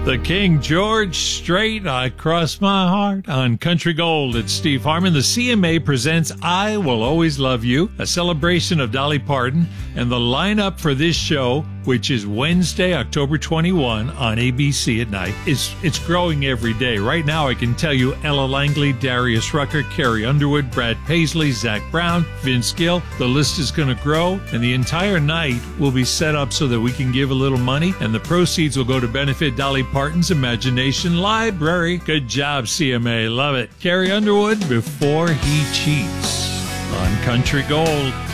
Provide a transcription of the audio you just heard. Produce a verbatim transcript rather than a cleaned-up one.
The King George Strait, I Cross My Heart on Country Gold. It's Steve Harmon. The C M A presents I Will Always Love You, a celebration of Dolly Parton, and the lineup for this show, which is Wednesday, October twenty-first on A B C at night, is it's growing every day. Right now, I can tell you Ella Langley, Darius Rucker, Carrie Underwood, Brad Paisley, Zach Brown, Vince Gill. The list is going to grow, and the entire night will be set up so that we can give a little money, and the proceeds will go to benefit Dolly Parton's Imagination Library. Good job, C M A. Love it. Carrie Underwood, Before He Cheats on Country Gold.